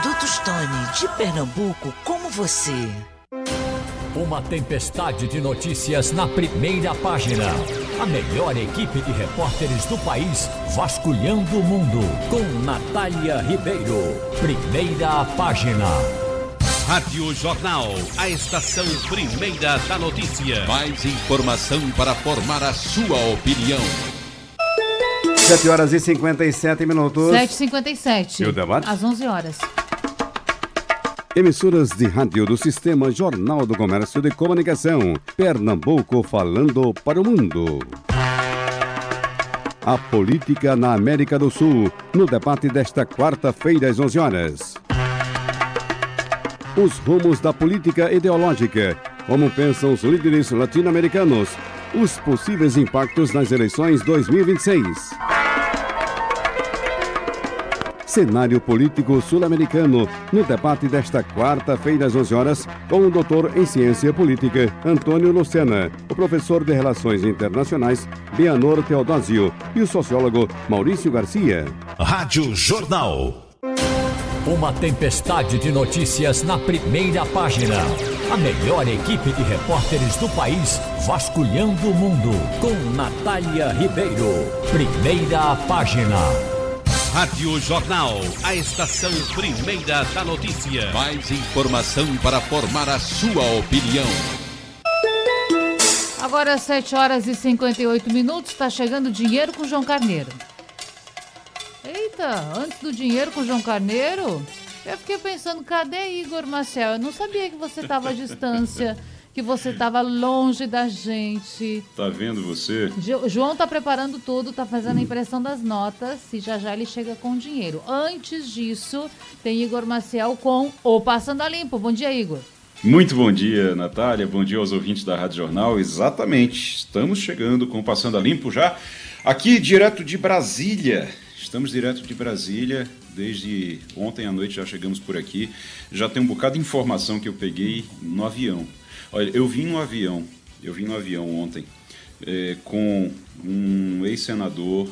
Produto Tony de Pernambuco como você. Uma tempestade de notícias na primeira página. A melhor equipe de repórteres do país vasculhando o mundo. Com Natália Ribeiro. Primeira página. Rádio Jornal, a estação primeira da notícia. Mais informação para formar a sua opinião. 7h57. 7h57. E o debate? Às 11 horas. Emissoras de rádio do Sistema Jornal do Comércio de Comunicação. Pernambuco falando para o mundo. A política na América do Sul, no debate desta quarta-feira às 11 horas. Os rumos da política ideológica, como pensam os líderes latino-americanos, os possíveis impactos nas eleições 2026. Cenário político sul-americano, no debate desta quarta-feira às 11 horas, com o doutor em ciência política, Antônio Lucena, o professor de Relações Internacionais, Bianor Teodósio, e o sociólogo Maurício Garcia. Rádio Jornal. Uma tempestade de notícias na primeira página. A melhor equipe de repórteres do país vasculhando o mundo. Com Natália Ribeiro. Primeira página. Rádio Jornal, a estação primeira da notícia. Mais informação para formar a sua opinião. Agora 7h58, está chegando Dinheiro com João Carneiro. Eita, antes do Dinheiro com João Carneiro, eu fiquei pensando, cadê Igor Marcel? Eu não sabia que você estava à distância, que você estava longe da gente. Tá vendo você? João tá preparando tudo, tá fazendo a impressão das notas e já ele chega com o dinheiro. Antes disso, tem Igor Maciel com o Passando a Limpo. Bom dia, Igor. Muito bom dia, Natália. Bom dia aos ouvintes da Rádio Jornal. Exatamente, estamos chegando com o Passando a Limpo já aqui direto de Brasília. Estamos direto de Brasília, desde ontem à noite já chegamos por aqui. Já tem um bocado de informação que eu peguei no avião. Olha, eu vim no avião ontem com um ex-senador,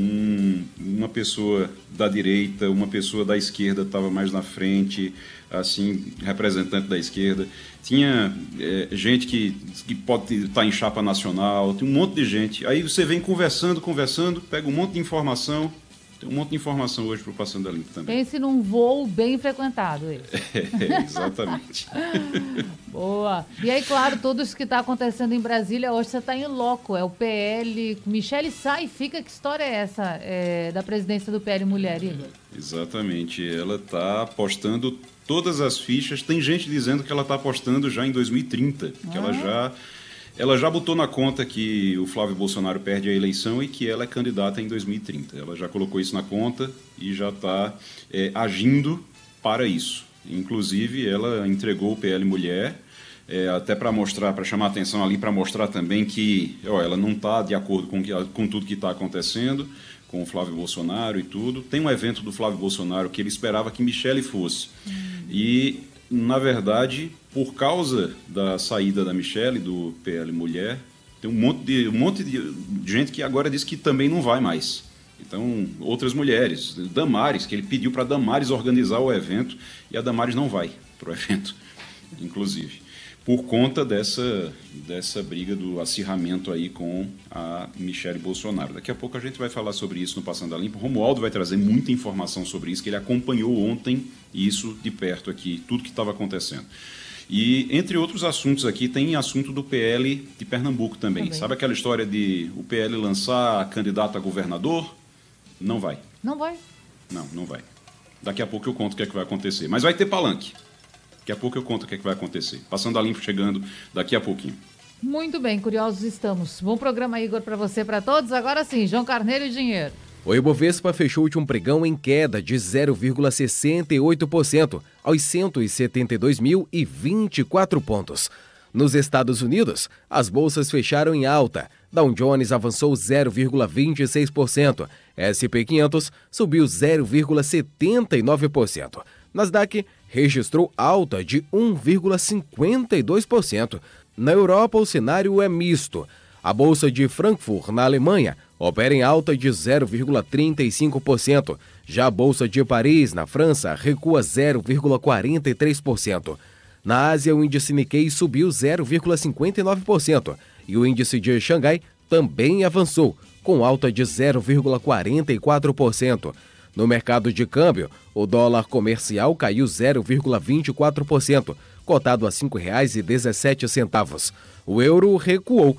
uma pessoa da direita, uma pessoa da esquerda estava mais na frente, assim, representante da esquerda. Tinha gente que pode estar em chapa nacional, tem um monte de gente. Aí você vem conversando, pega um monte de informação. Tem um monte de informação hoje para o Passando a Limpo também. Pense num voo bem frequentado esse. Exatamente. Boa. E aí, claro, tudo isso que está acontecendo em Brasília, hoje você está em loco, é o PL. Michele sai e fica, que história é essa da presidência do PL Mulher, Igor? Exatamente, ela está apostando todas as fichas, tem gente dizendo que ela está apostando já em 2030, que ela já botou na conta que o Flávio Bolsonaro perde a eleição e que ela é candidata em 2030. Ela já colocou isso na conta e já está agindo para isso. Inclusive, ela entregou o PL Mulher, até para mostrar, para chamar a atenção ali, para mostrar também que ela não está de acordo com tudo que está acontecendo, com o Flávio Bolsonaro e tudo. Tem um evento do Flávio Bolsonaro que ele esperava que Michele fosse. E, na verdade, por causa da saída da Michele, do PL Mulher, tem um monte de gente que agora diz que também não vai mais. Então, outras mulheres, Damares, que ele pediu para a Damares organizar o evento, e a Damares não vai para o evento, inclusive, por conta dessa briga do acirramento aí com a Michele Bolsonaro. Daqui a pouco a gente vai falar sobre isso no Passando a Limpo. O Romualdo vai trazer muita informação sobre isso, que ele acompanhou ontem isso de perto aqui, tudo que estava acontecendo. E, entre outros assuntos aqui, tem assunto do PL de Pernambuco também. Sabe aquela história de o PL lançar candidato a governador? Não vai. Não vai? Não vai. Daqui a pouco eu conto o que é que vai acontecer. Mas vai ter palanque. Daqui a pouco eu conto o que é que vai acontecer. Passando a Limpo chegando daqui a pouquinho. Muito bem, curiosos estamos. Bom programa, Igor, para você, para todos. Agora sim, João Carneiro e dinheiro. O Ibovespa fechou o último pregão em queda de 0,68% aos 172.024 pontos. Nos Estados Unidos, as bolsas fecharam em alta. Dow Jones avançou 0,26%, S&P 500 subiu 0,79%. Nasdaq registrou alta de 1,52%. Na Europa, o cenário é misto. A Bolsa de Frankfurt, na Alemanha, opera em alta de 0,35%. Já a Bolsa de Paris, na França, recua 0,43%. Na Ásia, o índice Nikkei subiu 0,59% e o índice de Xangai também avançou, com alta de 0,44%. No mercado de câmbio, o dólar comercial caiu 0,24%, cotado a R$ 5,17. O euro recuou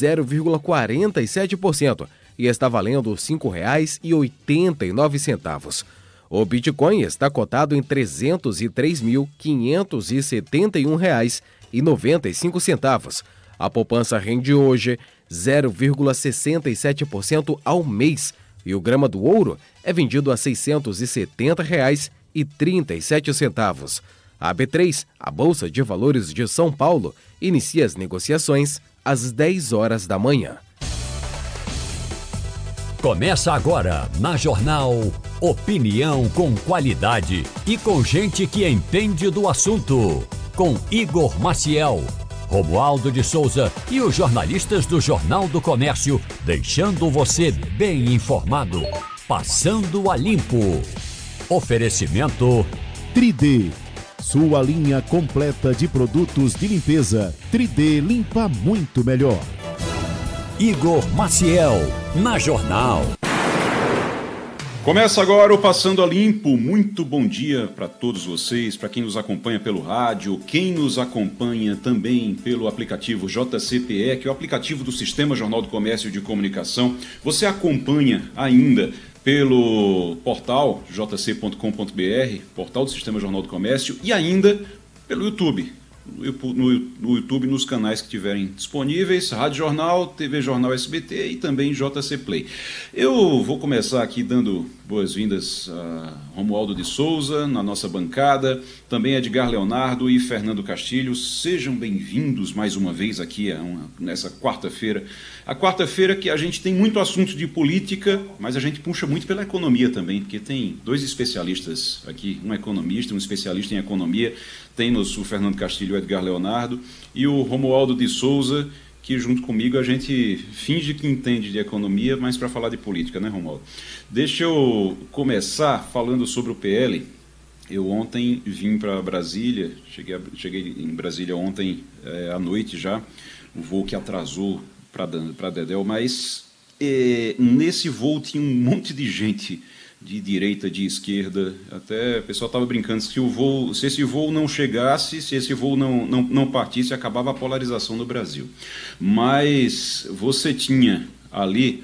0,47% e está valendo R$ 5,89. O Bitcoin está cotado em R$ 303.571,95. A poupança rende hoje 0,67% ao mês e o grama do ouro é vendido a R$ 670,37. A B3, a Bolsa de Valores de São Paulo, inicia as negociações às 10 horas da manhã. Começa agora, na Jornal, opinião com qualidade e com gente que entende do assunto. Com Igor Maciel, Romualdo de Souza e os jornalistas do Jornal do Comércio, deixando você bem informado. Passando a limpo. Oferecimento 3D. Sua linha completa de produtos de limpeza. 3D limpa muito melhor. Igor Maciel, na Jornal. Começa agora o Passando a Limpo. Muito bom dia para todos vocês, para quem nos acompanha pelo rádio, quem nos acompanha também pelo aplicativo JCPE, que é o aplicativo do Sistema Jornal do Comércio de Comunicação. Você acompanha ainda pelo portal jc.com.br, portal do Sistema Jornal do Comércio, e ainda pelo YouTube. No YouTube, nos canais que tiverem disponíveis, Rádio Jornal, TV Jornal SBT e também JC Play. Eu vou começar aqui dando boas-vindas a Romualdo de Souza, na nossa bancada, também Edgar Leonardo e Fernando Castilho. Sejam bem-vindos mais uma vez aqui nessa quarta-feira. A quarta-feira que a gente tem muito assunto de política, mas a gente puxa muito pela economia também, porque tem dois especialistas aqui, um economista, um especialista em economia. Temos o Fernando Castilho e o Edgar Leonardo e o Romualdo de Souza, que junto comigo a gente finge que entende de economia, mas para falar de política, né, Romualdo? Deixa eu começar falando sobre o PL. Eu ontem vim para Brasília, cheguei em Brasília ontem à noite já, o voo que atrasou para Dedéu, mas nesse voo tinha um monte de gente de direita, de esquerda, até o pessoal estava brincando, se esse voo não chegasse, se esse voo não partisse, acabava a polarização no Brasil. Mas você tinha ali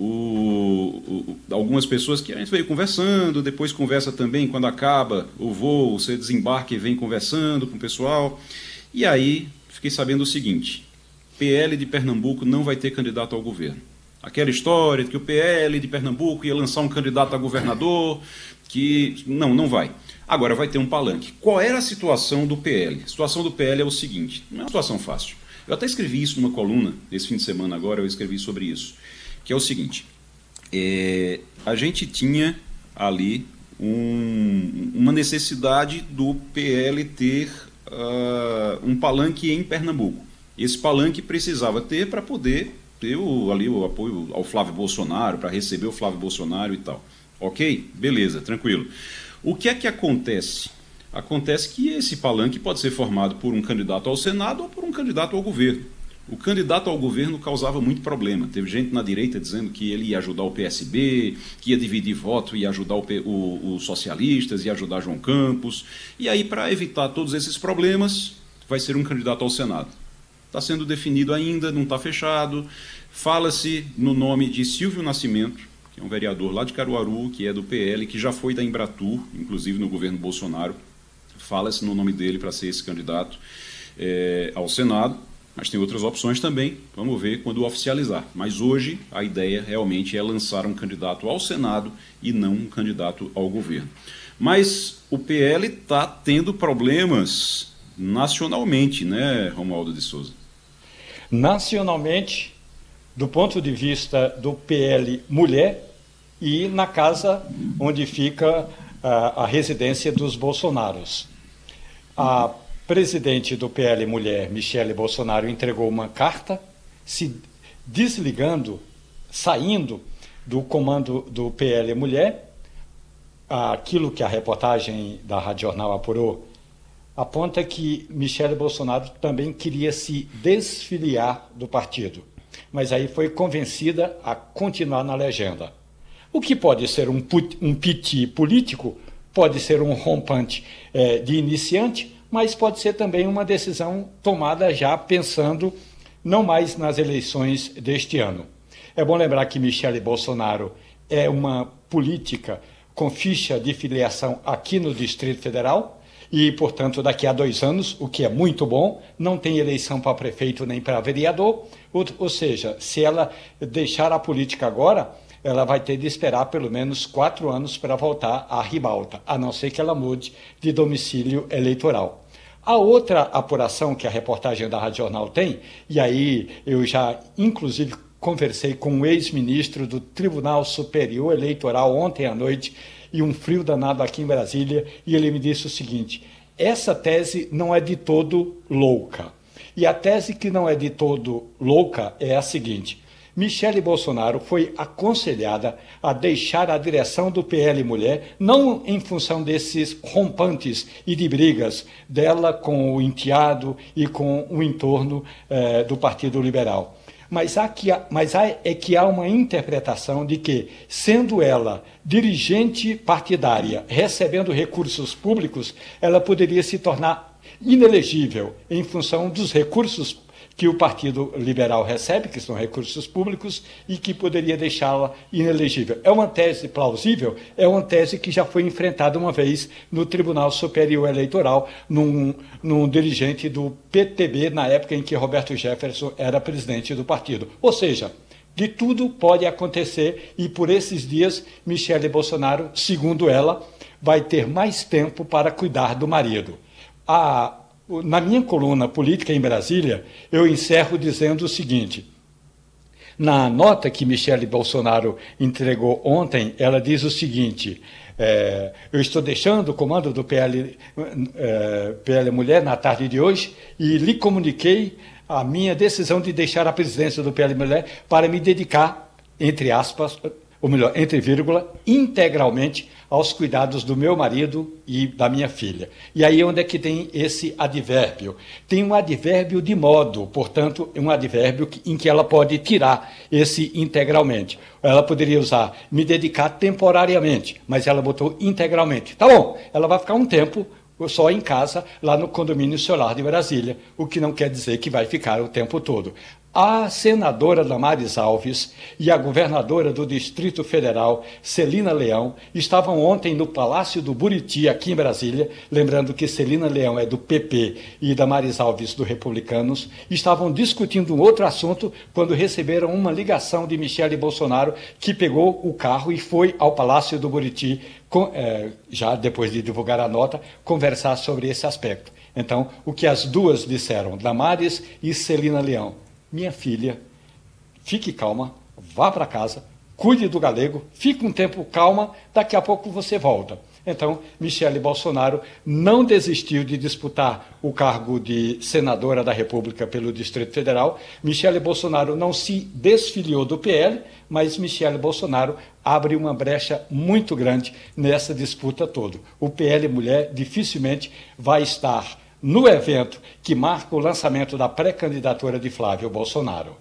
algumas pessoas que a gente veio conversando, depois conversa também, quando acaba o voo, você desembarca e vem conversando com o pessoal, e aí fiquei sabendo o seguinte: PL de Pernambuco não vai ter candidato ao governo. Aquela história de que o PL de Pernambuco ia lançar um candidato a governador, que não vai. Agora vai ter um palanque. Qual era a situação do PL? A situação do PL é o seguinte, não é uma situação fácil. Eu até escrevi isso numa coluna, esse fim de semana agora, eu escrevi sobre isso, que é o seguinte, a gente tinha ali uma necessidade do PL ter um palanque em Pernambuco. Esse palanque precisava ter para poder ter o apoio ao Flávio Bolsonaro, para receber o Flávio Bolsonaro e tal. Ok? Beleza, tranquilo. O que é que acontece? Acontece que esse palanque pode ser formado por um candidato ao Senado ou por um candidato ao governo. O candidato ao governo causava muito problema. Teve gente na direita dizendo que ele ia ajudar o PSB, que ia dividir voto, ia ajudar os socialistas, ia ajudar João Campos. E aí, para evitar todos esses problemas, vai ser um candidato ao Senado. Está sendo definido ainda, não está fechado. Fala-se no nome de Silvio Nascimento, que é um vereador lá de Caruaru, que é do PL, que já foi da Embratur, inclusive no governo Bolsonaro. Fala-se no nome dele para ser esse candidato ao Senado, mas tem outras opções também, vamos ver quando oficializar. Mas hoje a ideia realmente é lançar um candidato ao Senado e não um candidato ao governo. Mas o PL está tendo problemas nacionalmente, né, Romualdo de Souza? Nacionalmente, do ponto de vista do PL Mulher e na casa onde fica a residência dos Bolsonaros. A presidente do PL Mulher, Michele Bolsonaro, entregou uma carta se desligando, saindo do comando do PL Mulher, aquilo que a reportagem da Rádio Jornal apurou, aponta que Michele Bolsonaro também queria se desfiliar do partido, mas aí foi convencida a continuar na legenda. O que pode ser um piti político, pode ser um rompante de iniciante, mas pode ser também uma decisão tomada já pensando não mais nas eleições deste ano. É bom lembrar que Michele Bolsonaro é uma política com ficha de filiação aqui no Distrito Federal e, portanto, daqui a 2 anos, o que é muito bom, não tem eleição para prefeito nem para vereador, ou seja, se ela deixar a política agora, ela vai ter de esperar pelo menos 4 anos para voltar à ribalta, a não ser que ela mude de domicílio eleitoral. A outra apuração que a reportagem da Rádio Jornal tem, e aí eu já, inclusive, conversei com um ex-ministro do Tribunal Superior Eleitoral ontem à noite, e um frio danado aqui em Brasília, e ele me disse o seguinte: essa tese não é de todo louca. E a tese que não é de todo louca é a seguinte: Michele Bolsonaro foi aconselhada a deixar a direção do PL Mulher, não em função desses rompantes e de brigas dela com o enteado e com o entorno do Partido Liberal. Mas é que há uma interpretação de que, sendo ela dirigente partidária, recebendo recursos públicos, ela poderia se tornar inelegível em função dos recursos que o Partido Liberal recebe, que são recursos públicos, e que poderia deixá-la inelegível. É uma tese plausível, é uma tese que já foi enfrentada uma vez no Tribunal Superior Eleitoral, num dirigente do PTB, na época em que Roberto Jefferson era presidente do partido. Ou seja, de tudo pode acontecer, e por esses dias, Michele Bolsonaro, segundo ela, vai ter mais tempo para cuidar do marido. Na minha coluna Política em Brasília, eu encerro dizendo o seguinte: na nota que Michele Bolsonaro entregou ontem, ela diz o seguinte: eu estou deixando o comando do PL Mulher na tarde de hoje e lhe comuniquei a minha decisão de deixar a presidência do PL Mulher para me dedicar, entre aspas, ou melhor, entre vírgula, integralmente aos cuidados do meu marido e da minha filha. E aí onde é que tem esse advérbio? Tem um advérbio de modo, portanto, um advérbio em que ela pode tirar esse integralmente. Ela poderia usar me dedicar temporariamente, mas ela botou integralmente. Tá bom, ela vai ficar um tempo só em casa, lá no condomínio solar de Brasília, o que não quer dizer que vai ficar o tempo todo. A senadora Damares Alves e a governadora do Distrito Federal, Celina Leão, estavam ontem no Palácio do Buriti, aqui em Brasília, lembrando que Celina Leão é do PP e Damares Alves do Republicanos, estavam discutindo um outro assunto quando receberam uma ligação de Michele Bolsonaro, que pegou o carro e foi ao Palácio do Buriti, já depois de divulgar a nota, conversar sobre esse aspecto. Então, o que as duas disseram, Damares e Celina Leão: minha filha, fique calma, vá para casa, cuide do galego, fique um tempo calma, daqui a pouco você volta. Então, Michele Bolsonaro não desistiu de disputar o cargo de senadora da República pelo Distrito Federal. Michele Bolsonaro não se desfiliou do PL, mas Michele Bolsonaro abre uma brecha muito grande nessa disputa toda. O PL Mulher dificilmente vai estar no evento que marca o lançamento da pré-candidatura de Flávio Bolsonaro.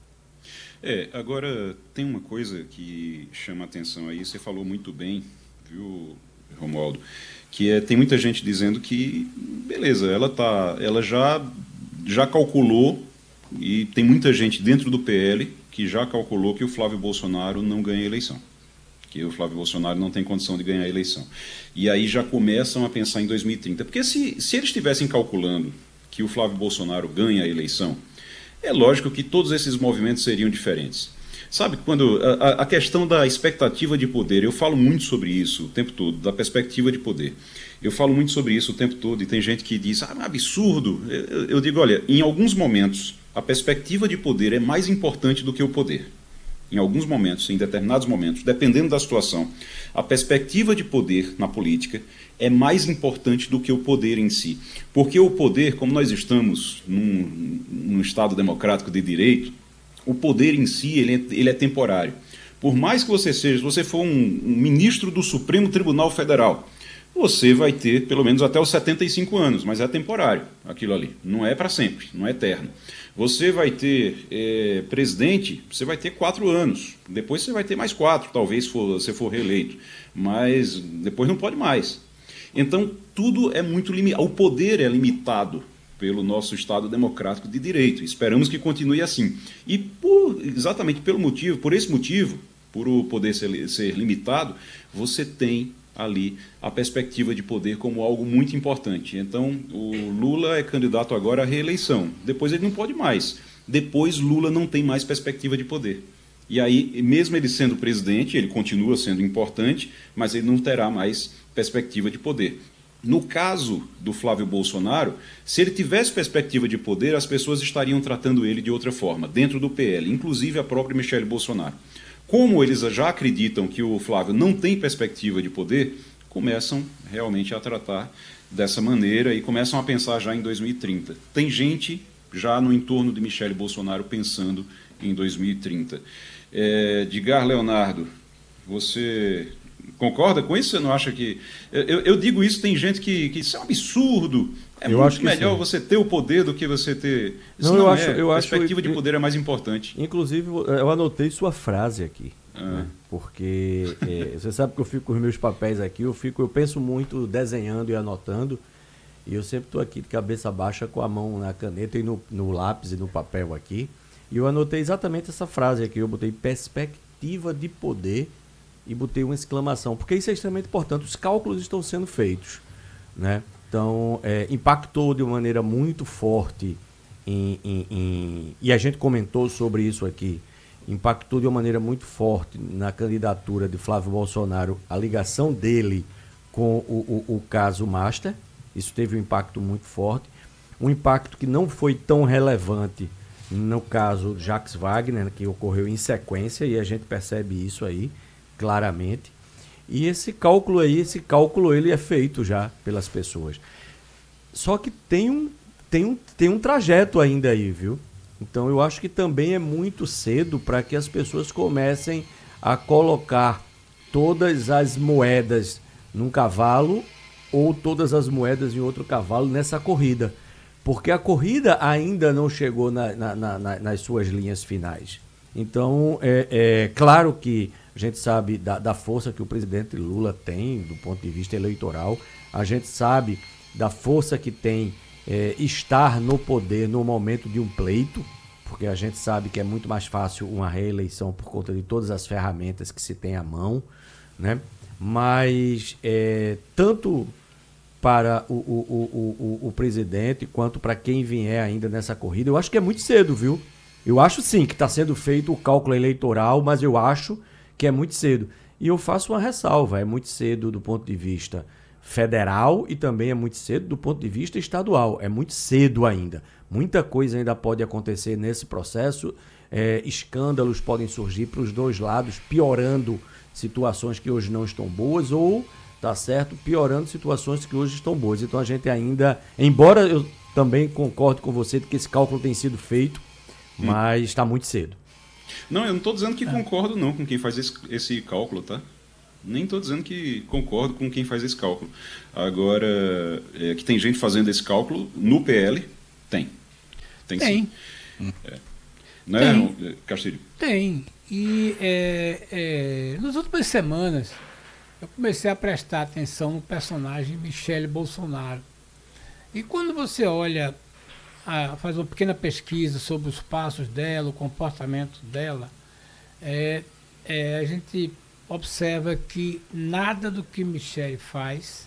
Agora tem uma coisa que chama a atenção aí, você falou muito bem, viu, Romualdo, que tem muita gente dizendo que, beleza, ela já calculou, e tem muita gente dentro do PL que já calculou que o Flávio Bolsonaro não ganha a eleição, que o Flávio Bolsonaro não tem condição de ganhar a eleição. E aí já começam a pensar em 2030. Porque se eles estivessem calculando que o Flávio Bolsonaro ganha a eleição, é lógico que todos esses movimentos seriam diferentes. Sabe, quando a questão da expectativa de poder, eu falo muito sobre isso o tempo todo, da perspectiva de poder. Eu falo muito sobre isso o tempo todo, e tem gente que diz, absurdo. Eu digo, olha, em alguns momentos, a perspectiva de poder é mais importante do que o poder. Em alguns momentos, em determinados momentos, dependendo da situação, a perspectiva de poder na política é mais importante do que o poder em si. Porque o poder, como nós estamos num Estado democrático de direito, o poder em si ele é temporário. Por mais que você seja, se você for um ministro do Supremo Tribunal Federal, você vai ter pelo menos até os 75 anos, mas é temporário aquilo ali, não é para sempre, não é eterno. Você vai ter presidente, você vai ter 4 anos, depois você vai ter mais 4, talvez se você for reeleito, mas depois não pode mais. Então, tudo é muito limitado, o poder é limitado pelo nosso Estado democrático de direito. Esperamos que continue assim. E exatamente por esse motivo, por o poder ser limitado, você tem ali a perspectiva de poder como algo muito importante. Então, o Lula é candidato agora à reeleição. Depois ele não pode mais. Depois Lula não tem mais perspectiva de poder. E aí, mesmo ele sendo presidente, ele continua sendo importante, mas ele não terá mais perspectiva de poder. No caso do Flávio Bolsonaro, se ele tivesse perspectiva de poder, as pessoas estariam tratando ele de outra forma, dentro do PL, inclusive a própria Michelle Bolsonaro. Como eles já acreditam que o Flávio não tem perspectiva de poder, começam realmente a tratar dessa maneira e começam a pensar já em 2030. Tem gente já no entorno de Michelle Bolsonaro pensando em 2030. Edgar Leonardo, você concorda com isso? Você não acha que... Eu digo isso, tem gente que isso é um absurdo. Eu muito melhor você ter o poder do que você ter... Isso não, a perspectiva de poder é mais importante. Inclusive, eu anotei sua frase aqui. Né? Porque você sabe que eu fico com os meus papéis aqui, eu penso muito desenhando e anotando, e eu sempre estou aqui de cabeça baixa com a mão na caneta e no lápis e no papel aqui. E eu anotei exatamente essa frase aqui, eu botei perspectiva de poder e botei uma exclamação, porque isso é extremamente importante, os cálculos estão sendo feitos, né? Então, impactou de uma maneira muito forte, e a gente comentou sobre isso aqui, impactou de uma maneira muito forte na candidatura de Flávio Bolsonaro a ligação dele com o caso Master. Isso teve um impacto muito forte, um impacto que não foi tão relevante no caso Jacques Wagner, que ocorreu em sequência, e a gente percebe isso aí claramente. E esse cálculo ele é feito já pelas pessoas. Só que tem um trajeto ainda aí, viu? Então eu acho que também é muito cedo para que as pessoas comecem a colocar todas as moedas num cavalo ou todas as moedas em outro cavalo nessa corrida. Porque a corrida ainda não chegou nas suas linhas finais. Então, claro que a gente sabe da força que o presidente Lula tem do ponto de vista eleitoral, a gente sabe da força que tem estar no poder no momento de um pleito, porque a gente sabe que é muito mais fácil uma reeleição por conta de todas as ferramentas que se tem à mão, né? Mas tanto para o presidente quanto para quem vier ainda nessa corrida, eu acho que é muito cedo, viu? Eu acho sim que está sendo feito o cálculo eleitoral, mas eu acho que é muito cedo. E eu faço uma ressalva, é muito cedo do ponto de vista federal e também é muito cedo do ponto de vista estadual. É muito cedo ainda. Muita coisa ainda pode acontecer nesse processo. Escândalos podem surgir para os dois lados, piorando situações que hoje não estão boas ou, tá certo, piorando situações que hoje estão boas. Então a gente ainda, embora eu também concorde com você de que esse cálculo tem sido feito, mas está muito cedo. Não, eu não estou dizendo que concordo não com quem faz esse cálculo, tá? Nem estou dizendo que concordo com quem faz esse cálculo. Agora, que tem gente fazendo esse cálculo no PL, tem. Tem sim. Não é, Castilho? Tem. E nas últimas semanas, eu comecei a prestar atenção no personagem Michelle Bolsonaro. E quando você olha, faz uma pequena pesquisa sobre os passos dela, o comportamento dela, a gente observa que nada do que Michelle faz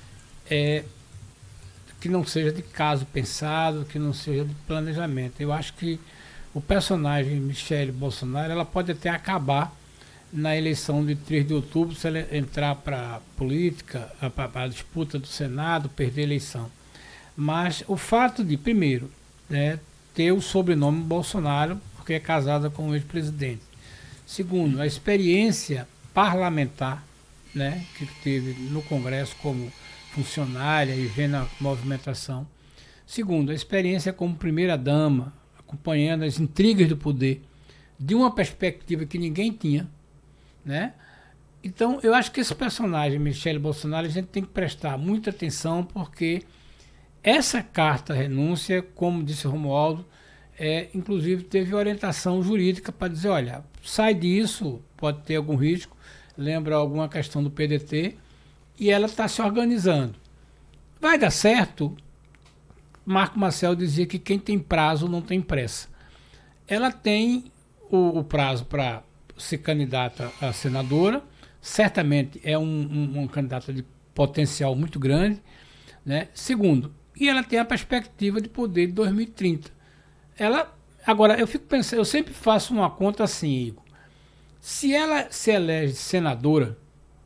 que não seja de caso pensado, que não seja de planejamento. Eu acho que o personagem Michelle Bolsonaro, ela pode até acabar na eleição de 3 de outubro, se ela entrar para a política, para a disputa do Senado, perder a eleição. Mas o fato de, primeiro, ter o sobrenome Bolsonaro, porque é casada com o ex-presidente. Segundo, a experiência parlamentar, que teve no Congresso como funcionária e vendo a movimentação. Segundo, a experiência como primeira-dama, acompanhando as intrigas do poder, de uma perspectiva que ninguém tinha, né? Então, eu acho que esse personagem, Michele Bolsonaro, a gente tem que prestar muita atenção, porque essa carta renúncia, como disse o Romualdo, inclusive teve orientação jurídica para dizer, olha, sai disso, pode ter algum risco, lembra alguma questão do PDT, e ela está se organizando. Vai dar certo? Marco Marcel dizia que quem tem prazo não tem pressa. Ela tem o prazo para ser candidata a senadora, certamente é uma candidata de potencial muito grande, né? Segundo, e ela tem a perspectiva de poder de 2030. Agora, eu fico pensando, eu sempre faço uma conta assim, Igor. Se ela se elege senadora,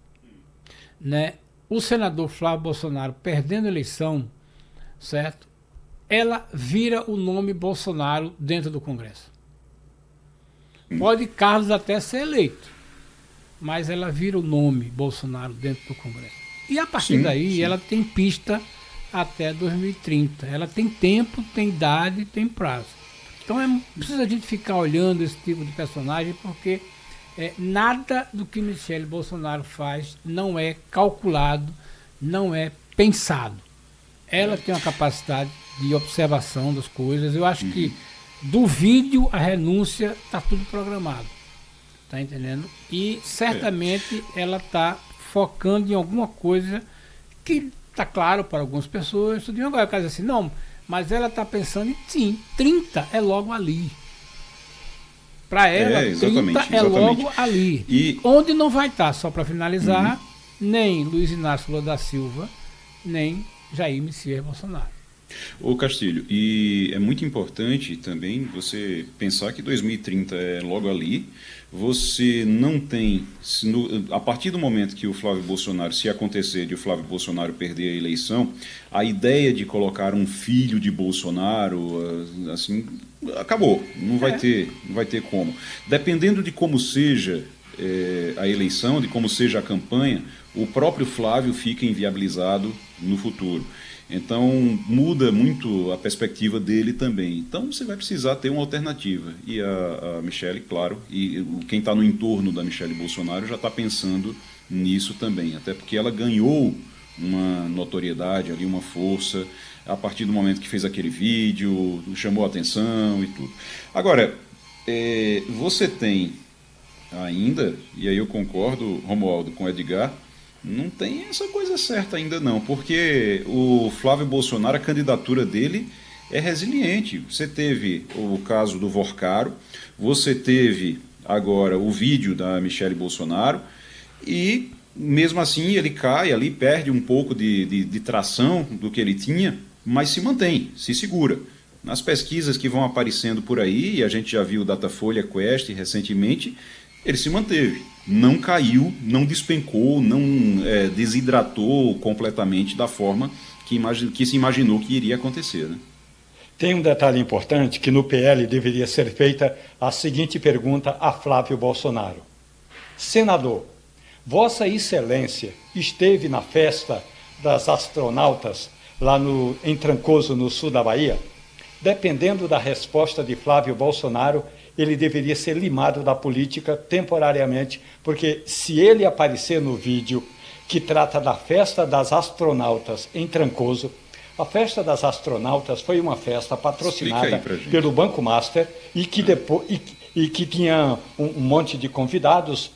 né, o senador Flávio Bolsonaro perdendo a eleição, certo? Ela vira o nome Bolsonaro dentro do Congresso. Pode Carlos até ser eleito, mas ela vira o nome Bolsonaro dentro do Congresso. E a partir daí, ela tem pista até 2030. Ela tem tempo, tem idade, tem prazo. Então precisa a gente ficar olhando esse tipo de personagem, porque nada do que Michele Bolsonaro faz não é calculado, não é pensado. Ela tem uma capacidade de observação das coisas. Eu acho que do vídeo à renúncia está tudo programado. Tá entendendo? E certamente ela está focando em alguma coisa que está claro para algumas pessoas. Tudo agora, eu quero dizer assim, não, mas ela está pensando em sim, 30 é logo ali. Para ela, 30 é logo ali. E onde não vai estar, só para finalizar, nem Luiz Inácio Lula da Silva, nem Jair Messias Bolsonaro. Ô Castilho, e é muito importante também você pensar que 2030 é logo ali. Você não tem, a partir do momento que o Flávio Bolsonaro, se acontecer de o Flávio Bolsonaro perder a eleição, a ideia de colocar um filho de Bolsonaro, assim, acabou, não vai ter como. Dependendo de como seja a eleição, de como seja a campanha, o próprio Flávio fica inviabilizado no futuro. Então, muda muito a perspectiva dele também. Então, você vai precisar ter uma alternativa. E a Michele, claro, e quem está no entorno da Michele Bolsonaro já está pensando nisso também. Até porque ela ganhou uma notoriedade ali, uma força, a partir do momento que fez aquele vídeo, chamou a atenção e tudo. Agora, você tem ainda, e aí eu concordo, Romualdo, com o Edgar, não tem essa coisa certa ainda não, porque o Flávio Bolsonaro, a candidatura dele é resiliente. Você teve o caso do Vorcaro, você teve agora o vídeo da Michele Bolsonaro e mesmo assim ele cai ali, perde um pouco de tração do que ele tinha, mas se mantém, se segura. Nas pesquisas que vão aparecendo por aí, e a gente já viu o Datafolha Quest recentemente, ele se manteve. Não caiu, não despencou, não desidratou completamente da forma que se imaginou que iria acontecer, né? Tem um detalhe importante que no PL deveria ser feita a seguinte pergunta a Flávio Bolsonaro. Senador, Vossa Excelência esteve na festa das astronautas lá em Trancoso, no sul da Bahia? Dependendo da resposta de Flávio Bolsonaro, ele deveria ser limado da política temporariamente, porque se ele aparecer no vídeo que trata da festa das astronautas em Trancoso, a festa das astronautas foi uma festa patrocinada pelo Banco Master e que tinha um monte de convidados,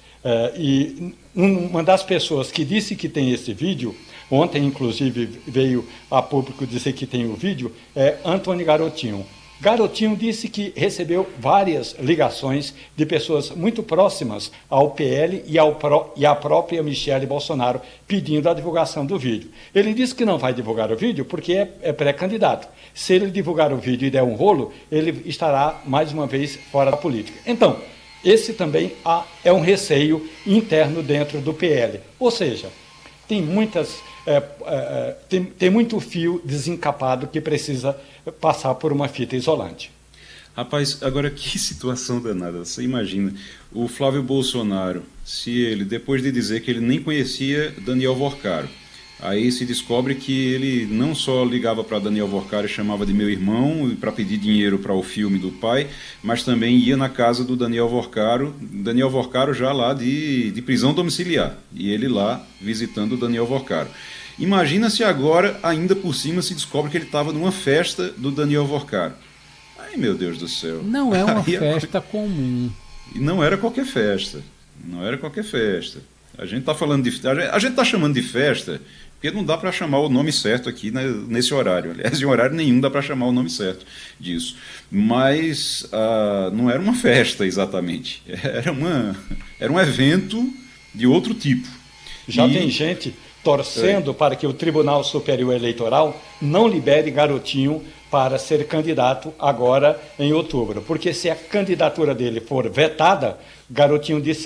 e uma das pessoas que disse que tem esse vídeo, ontem inclusive veio a público dizer que tem o vídeo, é Antônio Garotinho. Garotinho disse que recebeu várias ligações de pessoas muito próximas ao PL e à própria Michele Bolsonaro pedindo a divulgação do vídeo. Ele disse que não vai divulgar o vídeo porque é pré-candidato. Se ele divulgar o vídeo e der um rolo, ele estará mais uma vez fora da política. Então, esse também é um receio interno dentro do PL. Ou seja, tem tem muito fio desencapado que precisa passar por uma fita isolante. Rapaz, agora que situação danada. Você imagina, o Flávio Bolsonaro, se ele, depois de dizer que ele nem conhecia Daniel Vorcaro, Aí se descobre que ele não só ligava para Daniel Vorcaro e chamava de meu irmão para pedir dinheiro para o filme do pai, mas também ia na casa do Daniel Vorcaro já lá de prisão domiciliar, e ele lá visitando o Daniel Vorcaro. Imagina se agora, ainda por cima, se descobre que ele estava numa festa do Daniel Vorcaro. Ai, meu Deus do céu. Não é uma festa comum. Não era qualquer festa. Não era qualquer festa. A gente está falando a gente está chamando de festa porque não dá para chamar o nome certo aqui, né, nesse horário. Aliás, em horário nenhum dá para chamar o nome certo disso. Mas não era uma festa exatamente. Era um evento de outro tipo. Já tem gente torcendo para que o Tribunal Superior Eleitoral não libere Garotinho para ser candidato agora em outubro. Porque se a candidatura dele for vetada, Garotinho disse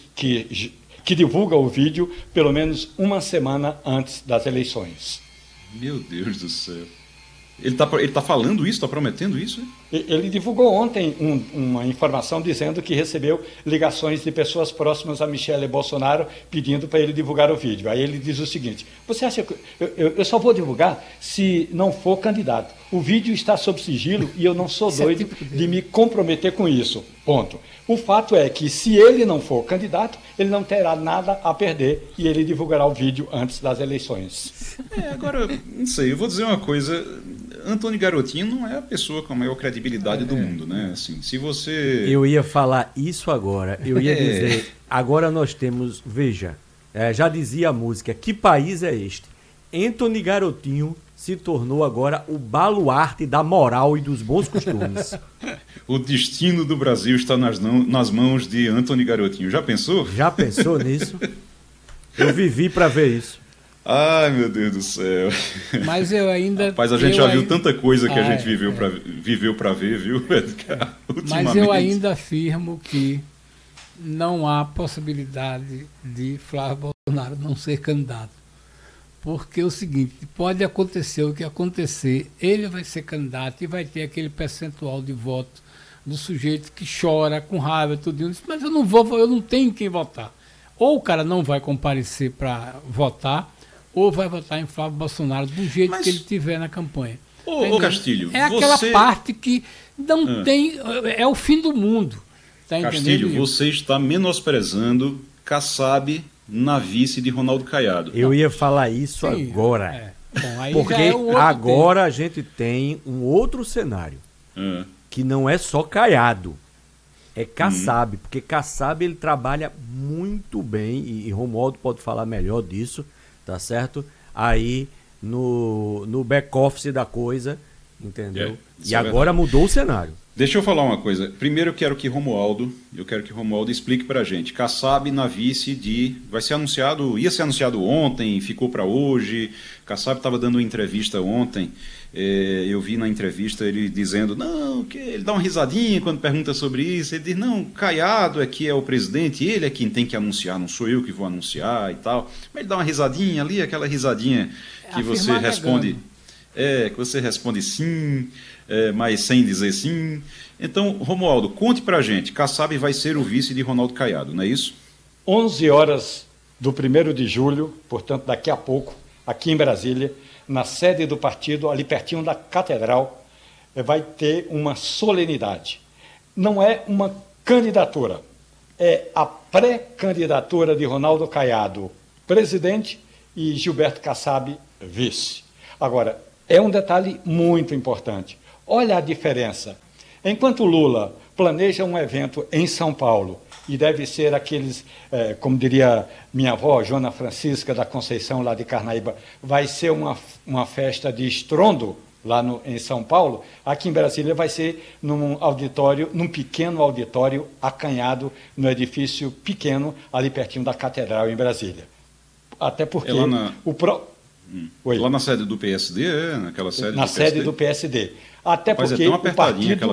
que divulga o vídeo pelo menos uma semana antes das eleições. Meu Deus do céu. Ele tá falando isso, está prometendo isso? Ele divulgou ontem uma informação dizendo que recebeu ligações de pessoas próximas a Michele Bolsonaro pedindo para ele divulgar o vídeo. Aí ele diz o seguinte: você acha que eu só vou divulgar se não for candidato? O vídeo está sob sigilo e eu não sou doido de me comprometer com isso. Ponto. O fato é que, se ele não for candidato, ele não terá nada a perder e ele divulgará o vídeo antes das eleições. Agora, não sei, eu vou dizer uma coisa. Antônio Garotinho não é a pessoa com a maior credibilidade do mundo, né? Assim, se você... Eu ia falar isso agora. Eu ia dizer, agora nós temos, veja, já dizia a música, que país é este? Antônio Garotinho se tornou agora o baluarte da moral e dos bons costumes. O destino do Brasil está nas mãos de Antônio Garotinho. Já pensou? Já pensou nisso? Eu vivi para ver isso. Ai, meu Deus do céu. Mas eu ainda... Rapaz, a gente já viu tanta coisa que a gente viveu para ver, viu, Edgar? Mas eu ainda afirmo que não há possibilidade de Flávio Bolsonaro não ser candidato. Porque é o seguinte, pode acontecer o que acontecer, ele vai ser candidato e vai ter aquele percentual de voto do sujeito que chora com raiva, tudo isso, mas eu não tenho quem votar. Ou o cara não vai comparecer para votar, ou vai votar em Flávio Bolsonaro do jeito que ele tiver na campanha. Ô Castilho, é aquela parte que não tem, é o fim do mundo. Tá Castilho, entendendo? você está menosprezando Kassab na vice de Ronaldo Caiado. Eu ia falar isso agora. Bom, aí porque agora a gente tem um outro cenário, que não é só Caiado, é Kassab, porque Kassab ele trabalha muito bem, e Romualdo pode falar melhor disso, tá certo? Aí no back-office da coisa, entendeu? E agora mudou o cenário. Deixa eu falar uma coisa. Primeiro eu quero que Romualdo explique pra gente. Kassab na vice ia ser anunciado ontem, ficou para hoje. Kassab estava dando uma entrevista ontem. Eu vi na entrevista ele dizendo, não, que ele dá uma risadinha quando pergunta sobre isso. Ele diz, não, Caiado é que é o presidente, ele é quem tem que anunciar, não sou eu que vou anunciar e tal. Mas ele dá uma risadinha ali, aquela risadinha que você responde... que você responde sim, mas sem dizer sim. Então, Romualdo, conte pra gente. Kassab vai ser o vice de Ronaldo Caiado, não é isso? 11 horas do 1º de julho, portanto, daqui a pouco, aqui em Brasília, na sede do partido, ali pertinho da Catedral, vai ter uma solenidade. Não é uma candidatura, é a pré-candidatura de Ronaldo Caiado, presidente, e Gilberto Kassab, vice. Agora, é um detalhe muito importante. Olha a diferença. Enquanto Lula planeja um evento em São Paulo, e deve ser aqueles, como diria minha avó, Joana Francisca da Conceição, lá de Carnaíba, vai ser uma festa de estrondo lá em São Paulo, aqui em Brasília vai ser num pequeno auditório acanhado, no edifício pequeno, ali pertinho da Catedral, em Brasília. Até porque Lá na sede do PSD, naquela sede na do PSD? Sede do PSD. Até porque o partido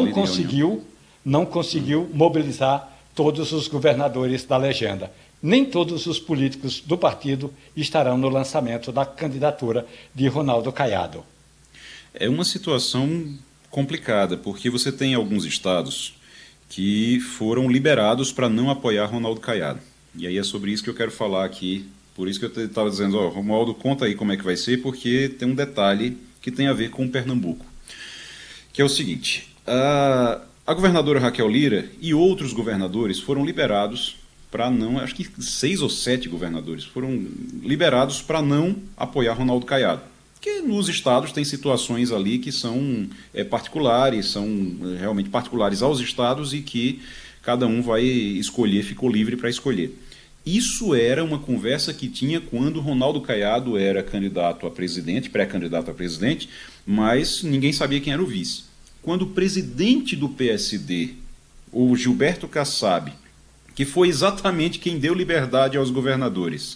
não conseguiu mobilizar todos os governadores da legenda. Nem todos os políticos do partido estarão no lançamento da candidatura de Ronaldo Caiado. É uma situação complicada, porque você tem alguns estados que foram liberados para não apoiar Ronaldo Caiado. E aí é sobre isso que eu quero falar aqui Por isso que eu estava dizendo, Romualdo, conta aí como é que vai ser, porque tem um detalhe que tem a ver com Pernambuco, que é o seguinte, a governadora Raquel Lira e outros governadores foram liberados para não, acho que 6 ou 7 governadores foram liberados para não apoiar Ronaldo Caiado. Porque nos estados tem situações ali que são particulares, são realmente particulares aos estados e que cada um vai escolher, ficou livre para escolher. Isso era uma conversa que tinha quando Ronaldo Caiado era candidato a presidente, pré-candidato a presidente, mas ninguém sabia quem era o vice. Quando o presidente do PSD, o Gilberto Kassab, que foi exatamente quem deu liberdade aos governadores,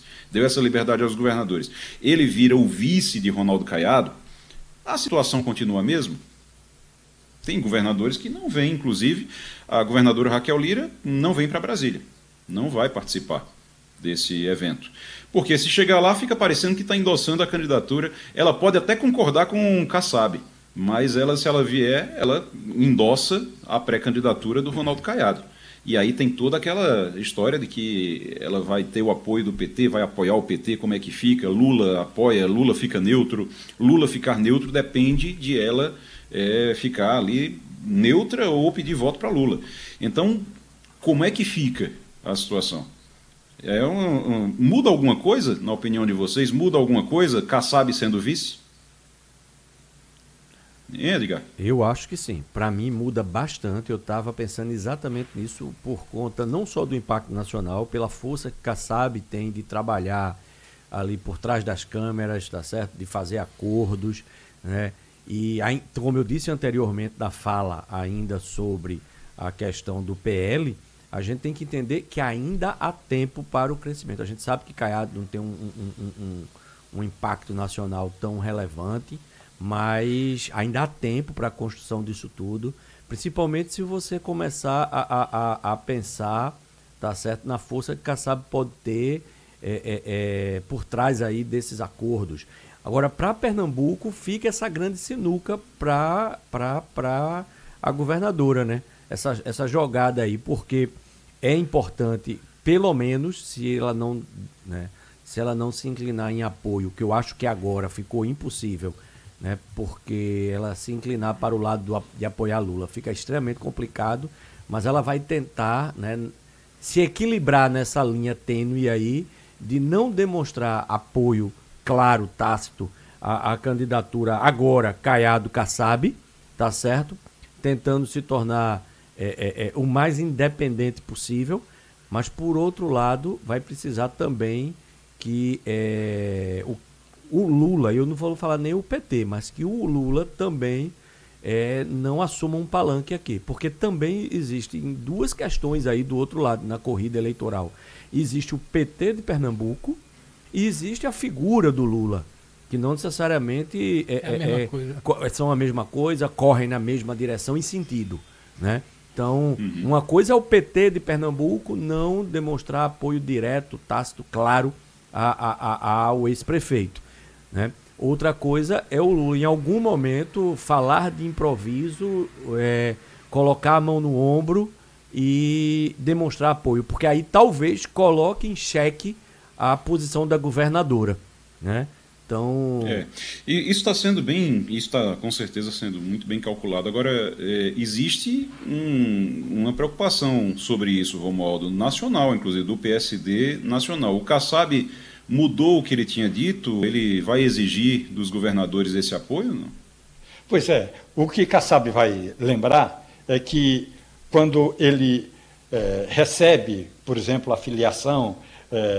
ele vira o vice de Ronaldo Caiado, a situação continua a mesma. Tem governadores que não vêm, inclusive a governadora Raquel Lira não vem para Brasília, não vai participar desse evento. Porque se chegar lá, fica parecendo que está endossando a candidatura. Ela pode até concordar com o Kassab, mas se ela vier, ela endossa a pré-candidatura do Ronaldo Caiado. E aí tem toda aquela história de que ela vai ter o apoio do PT, vai apoiar o PT, como é que fica, Lula apoia, Lula fica neutro. Lula ficar neutro depende de ela ficar ali neutra ou pedir voto para Lula. Então, como é que fica a situação? Muda alguma coisa, na opinião de vocês? Muda alguma coisa, Kassab sendo vice? Edgar? Eu acho que sim. Para mim muda bastante. Eu estava pensando exatamente nisso por conta não só do impacto nacional, pela força que Kassab tem de trabalhar ali por trás das câmeras, tá certo? De fazer acordos, né? E como eu disse anteriormente na fala ainda sobre a questão do PL, a gente tem que entender que ainda há tempo para o crescimento. A gente sabe que Caiado não tem um impacto nacional tão relevante, mas ainda há tempo para a construção disso tudo, principalmente se você começar a pensar, tá certo, na força que Kassab pode ter por trás aí desses acordos. Agora, para Pernambuco, fica essa grande sinuca para a governadora, né? Essa jogada aí, porque é importante, pelo menos, se ela não se inclinar em apoio, que eu acho que agora ficou impossível, né? Porque ela se inclinar para o lado de apoiar Lula fica extremamente complicado, mas ela vai tentar, né, se equilibrar nessa linha tênue aí de não demonstrar apoio claro, tácito, a candidatura agora Caiado-Kassab, tá certo? Tentando se tornar o mais independente possível, mas por outro lado vai precisar também que o Lula, eu não vou falar nem o PT, mas que o Lula também não assuma um palanque aqui, porque também existem duas questões aí do outro lado, na corrida eleitoral. Existe o PT de Pernambuco e existe a figura do Lula, que não necessariamente são a mesma coisa, correm na mesma direção e sentido, né? Então, uma coisa é o PT de Pernambuco não demonstrar apoio direto, tácito, claro, ao ex-prefeito, né? Outra coisa é o Lula, em algum momento, falar de improviso, colocar a mão no ombro e demonstrar apoio, porque aí talvez coloque em xeque a posição da governadora, né? Então... E isso está com certeza sendo muito bem calculado. Agora, existe uma preocupação sobre isso, Romualdo, nacional, inclusive, do PSD nacional. O Kassab mudou o que ele tinha dito? Ele vai exigir dos governadores esse apoio, não? Pois é, o que Kassab vai lembrar é que quando ele recebe, por exemplo, a filiação